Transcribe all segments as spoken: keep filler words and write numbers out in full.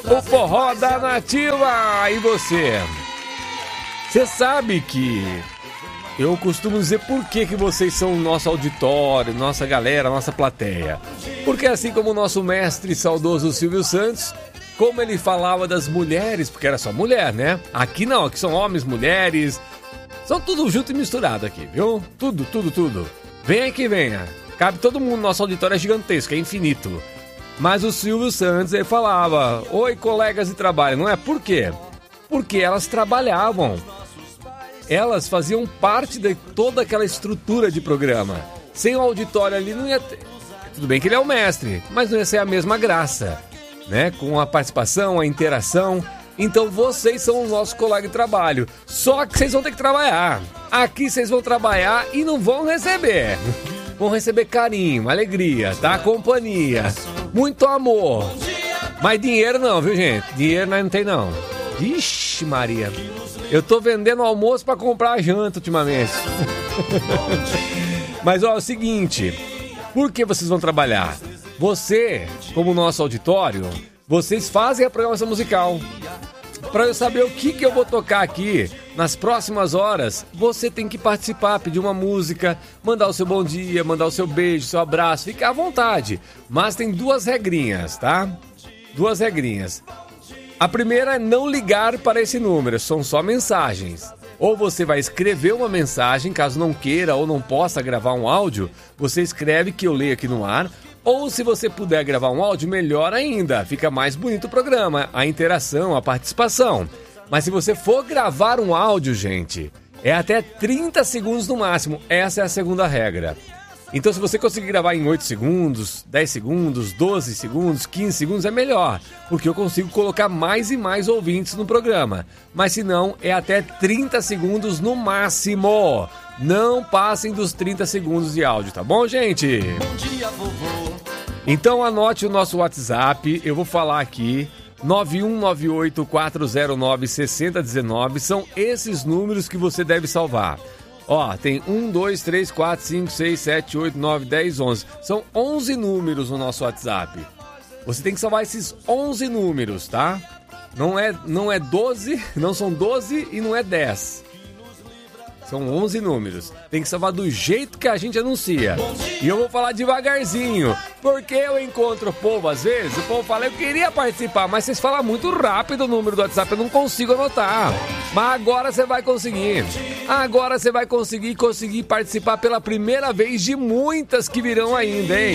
o Forró da Nativa. E você? Você sabe que eu costumo dizer por que, que vocês são o nosso auditório, nossa galera, nossa plateia. Porque assim como o nosso mestre saudoso Silvio Santos, como ele falava das mulheres, porque era só mulher, né? Aqui não, aqui são homens, mulheres, são tudo junto e misturado aqui, viu? Tudo, tudo, tudo. Venha que venha. Cabe todo mundo, nosso auditório é gigantesco, é infinito. Mas o Silvio Santos, ele falava, oi colegas de trabalho, não é? Por quê? Porque elas trabalhavam. Elas faziam parte de toda aquela estrutura de programa. Sem o auditório ali não ia ter... Tudo bem que ele é o mestre, mas não ia ser a mesma graça, né? Com a participação, a interação. Então vocês são o nosso colega de trabalho. Só que vocês vão ter que trabalhar. Aqui vocês vão trabalhar e não vão receber. Vão receber carinho, alegria, tá? Companhia, muito amor. Mas dinheiro não, viu, gente? Dinheiro nós não tem, não. Ixi, Maria. Eu tô vendendo almoço pra comprar janta ultimamente. Mas, ó, é o seguinte. Por que vocês vão trabalhar? Você, como nosso auditório, vocês fazem a programação musical. Pra eu saber o que, que eu vou tocar aqui nas próximas horas, você tem que participar, pedir uma música, mandar o seu bom dia, mandar o seu beijo, seu abraço, fica à vontade. Mas tem duas regrinhas, tá? Duas regrinhas. A primeira é não ligar para esse número, são só mensagens. Ou você vai escrever uma mensagem, caso não queira ou não possa gravar um áudio, você escreve que eu leio aqui no ar. Ou se você puder gravar um áudio, melhor ainda, fica mais bonito o programa, a interação, a participação. Mas se você for gravar um áudio, gente, é até trinta segundos no máximo, essa é a segunda regra. Então se você conseguir gravar em oito segundos, dez segundos, doze segundos, quinze segundos, é melhor, porque eu consigo colocar mais e mais ouvintes no programa. Mas se não, é até trinta segundos no máximo. Não passem dos trinta segundos de áudio, tá bom, gente? Bom dia, vovô. Então anote o nosso WhatsApp, eu vou falar aqui, nove um nove oito quatro zero nove seis zero um nove, são esses números que você deve salvar. Ó, tem um, dois, três, quatro, cinco, seis, sete, oito, nove, dez, onze. São onze números no nosso WhatsApp. Você tem que salvar esses onze números, tá? Não é, não é doze, não são doze e não é dez. São onze números. Tem que salvar do jeito que a gente anuncia. E eu vou falar devagarzinho, porque eu encontro o povo, às vezes, o povo fala, eu queria participar, mas vocês falam muito rápido o número do WhatsApp, eu não consigo anotar. Mas agora você vai conseguir. Agora você vai conseguir, conseguir participar pela primeira vez de muitas que virão ainda, hein?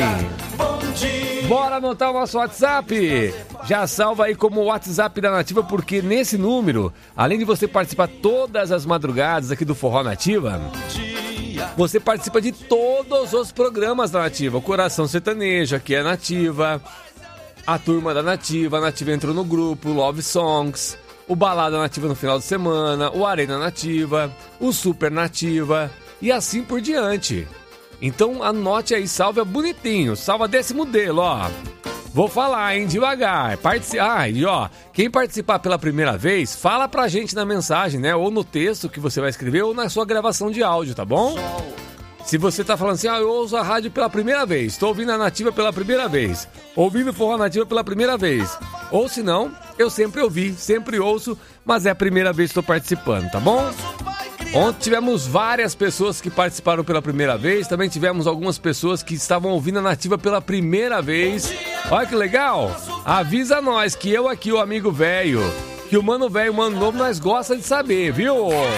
Bora anotar o nosso WhatsApp. Já salva aí como WhatsApp da Nativa, porque nesse número, além de você participar todas as madrugadas aqui do Forró Nativa, você participa de todos os programas da Nativa. O Coração Sertanejo, aqui é Nativa, a Turma da Nativa, a Nativa entrou no grupo, Love Songs, o Balada Nativa no final de semana, o Arena Nativa, o Super Nativa e assim por diante. Então anote aí, salva bonitinho, salva desse modelo, ó. Vou falar, hein, devagar. Partici... Ah, e ó, quem participar pela primeira vez, fala pra gente na mensagem, né? Ou no texto que você vai escrever, ou na sua gravação de áudio, tá bom? Se você tá falando assim, ah, eu ouço a rádio pela primeira vez, tô ouvindo a Nativa pela primeira vez, ouvindo o Forró Nativa pela primeira vez. Ou se não, eu sempre ouvi, sempre ouço, mas é a primeira vez que tô participando, tá bom? Ontem tivemos várias pessoas que participaram pela primeira vez, também tivemos algumas pessoas que estavam ouvindo a Nativa pela primeira vez. Olha que legal! Avisa nós que eu aqui, o amigo velho, que o mano velho, o mano novo, nós gosta de saber, viu?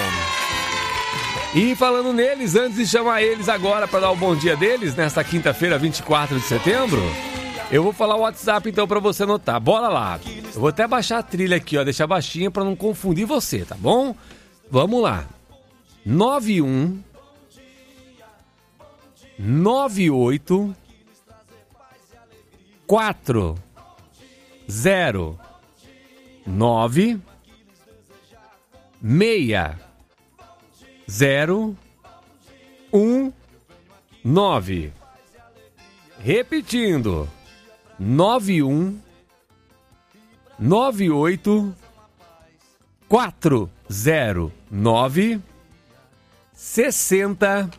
E falando neles, antes de chamar eles agora para dar o bom dia deles, nesta quinta-feira, vinte e quatro de setembro, eu vou falar o WhatsApp então para você anotar. Bora lá! Eu vou até baixar a trilha aqui, ó, deixar baixinha para não confundir você, tá bom? Vamos lá! nove um nove oito quatro zero nove seis zero um nove. Repetindo, nove um nove oito quatro zero nove sessenta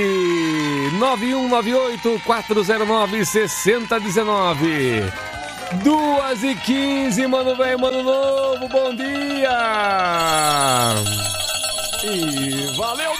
dezenove. Nove um nove oito quatro zero nove sessenta dezenove. duas e quinze, mano velho, mano novo, bom dia! E valeu,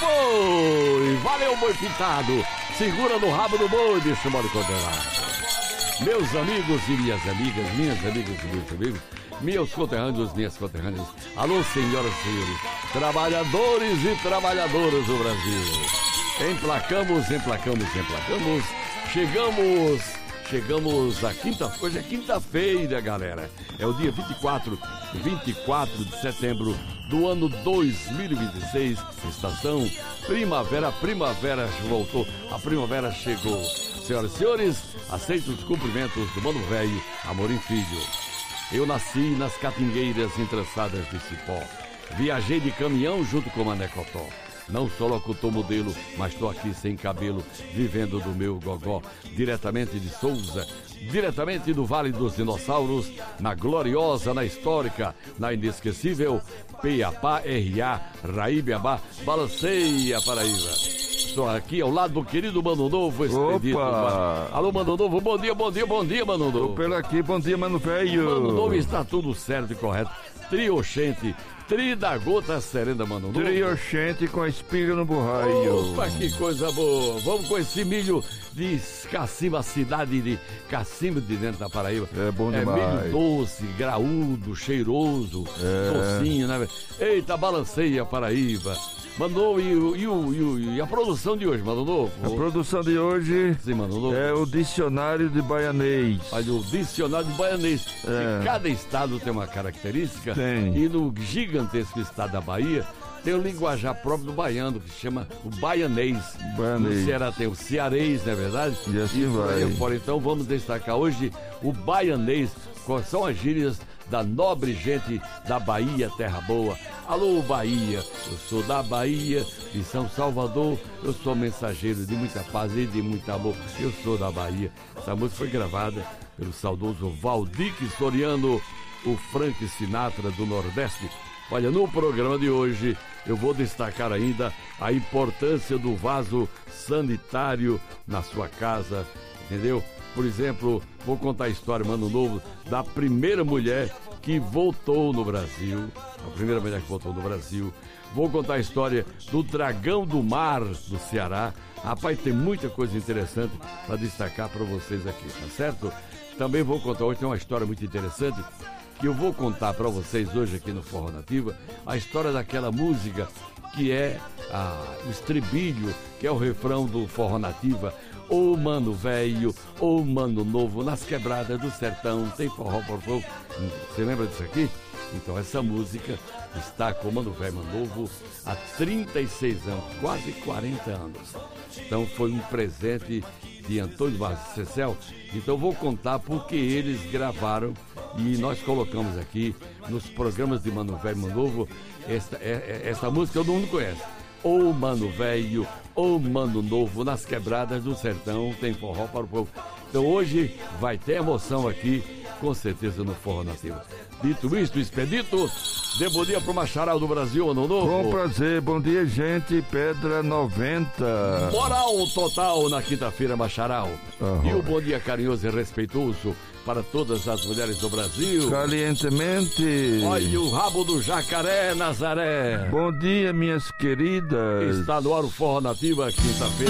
boi! Valeu, boi pintado! Segura no rabo do boi, bicho mole condenado. Meus amigos e minhas amigas, minhas amigas e meus amigos, meus conterrâneos, minhas conterrâneas, alô, senhoras e senhores, trabalhadores e trabalhadoras do Brasil. Emplacamos, emplacamos, emplacamos, chegamos, chegamos a quinta, hoje é quinta-feira, galera. É o dia vinte e quatro, vinte e quatro de setembro do ano dois mil e vinte e seis, estação primavera, a primavera voltou, a primavera chegou. Senhoras e senhores, aceito os cumprimentos do Mano Velho Amorim Filho. Eu nasci nas catingueiras entrançadas de cipó. Viajei de caminhão junto com Mané Cotó. Não sou locutor modelo, mas estou aqui sem cabelo, vivendo do meu gogó. Diretamente de Souza, diretamente do Vale dos Dinossauros, na gloriosa, na histórica, na inesquecível Peiapá, R A, Raíbiabá, Balanceia, Paraíba. Estou aqui ao lado do querido Mano Novo, expedito. Opa! Alô, Mano Novo, bom dia, bom dia, bom dia, Mano Novo. Tô pelo aqui, bom dia, Mano Velho. Mano Novo, está tudo certo e correto. Trioxente, tri da gota serena, Mano Novo. Trioxente com a espiga no borraio. Opa, que coisa boa. Vamos com esse milho de Cacimba, cidade de Cacimba de dentro da Paraíba. É bom demais. É milho doce, graúdo, cheiroso, é. docinho, né? Eita, balanceia Paraíba. Mandou e, o, e, o, e, o, e a produção de hoje, Mano Novo? A produção de hoje Sim, Mano Novo. É o dicionário de baianês. Olha, o dicionário de baianês. É. Cada estado tem uma característica. Tem. E no gigantesco estado da Bahia tem o linguajar próprio do baiano, que se chama o baianês. Baianês. No Ceará tem o cearês, não é verdade? E assim e vai. Aí fora, então vamos destacar hoje o baianês, quais são as gírias da nobre gente da Bahia, terra boa. Alô, Bahia, eu sou da Bahia, de São Salvador, eu sou mensageiro de muita paz e de muito amor, eu sou da Bahia. Essa música foi gravada pelo saudoso Valdir Soriano, o Frank Sinatra do Nordeste. Olha, no programa de hoje eu vou destacar ainda a importância do vaso sanitário na sua casa, entendeu? Por exemplo, vou contar a história, Mano Novo, da primeira mulher que voltou no Brasil. A primeira mulher que voltou no Brasil. Vou contar a história do Dragão do Mar do Ceará. Rapaz, tem muita coisa interessante para destacar para vocês aqui, tá certo? Também vou contar, hoje tem uma história muito interessante que eu vou contar para vocês hoje aqui no Forró Nativa, a história daquela música que é a, o estribilho, que é o refrão do Forró Nativa. Ô mano velho, ô mano novo, nas quebradas do sertão tem forró por fogo. Você lembra disso aqui? Então essa música está com o Mano Velho Mano Novo há trinta e seis anos, quase quarenta anos. Então foi um presente de Antônio Barros Cecel. Então vou contar porque eles gravaram e nós colocamos aqui nos programas de Mano Velho Mano Novo. Esta, esta música todo mundo conhece. Ô mano velho, ô mano novo, nas quebradas do sertão tem forró para o povo. Então hoje vai ter emoção aqui, com certeza no Forró Nativo. Dito isto, Expedito, dê bom dia pro Macharal do Brasil, Ano Novo. Com prazer, bom dia, gente, Pedra noventa. Moral total na quinta-feira, Macharal. Uhum. E o bom dia carinhoso e respeitoso para todas as mulheres do Brasil. Calientemente. Olha o rabo do jacaré, Nazaré. Bom dia, minhas queridas. Está no ar o Forró Nativa, quinta-feira.